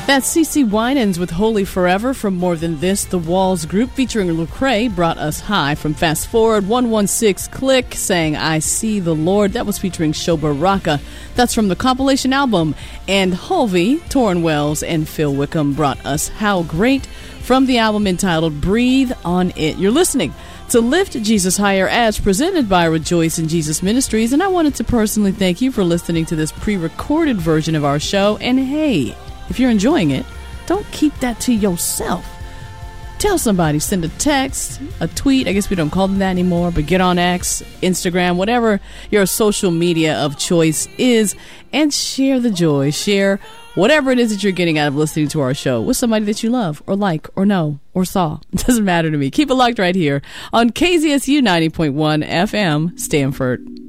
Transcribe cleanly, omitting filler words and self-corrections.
That's CeCe Winans with Holy Forever from More Than This. The Walls Group featuring Lecrae Brought Us High from Fast Forward. 116 Click saying I See the Lord. That was featuring Shoba Raka. That's from the compilation album. And Hulvey, Torrin Wells, and Phil Wickham brought us How Great from the album entitled Breathe on It. You're listening to Lift Jesus Higher as presented by Rejoice in Jesus Ministries. And I wanted to personally thank you for listening to this pre-recorded version of our show. And hey, if you're enjoying it, don't keep that to yourself. Tell somebody, send a text, a tweet. I guess we don't call them that anymore, but get on X, Instagram, whatever your social media of choice is, and share the joy. Share whatever it is that you're getting out of listening to our show with somebody that you love or like or know or saw. It doesn't matter to me. Keep it locked right here on KZSU 90.1 FM, Stanford.